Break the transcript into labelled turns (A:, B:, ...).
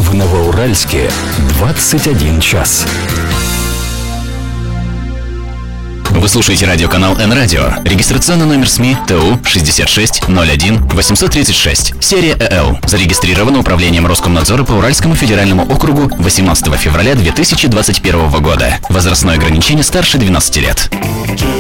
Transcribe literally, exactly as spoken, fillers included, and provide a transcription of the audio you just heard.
A: В Новоуральске двадцать один час.
B: Вы слушаете радиоканал Н-Радио. Регистрационный номер СМИ ТУ шестьдесят шесть ноль один восемьсот тридцать шесть. Серия ЭЛ. Зарегистрировано Управлением Роскомнадзора по Уральскому федеральному округу восемнадцатого февраля две тысячи двадцать первого года. Возрастное ограничение старше двенадцати лет.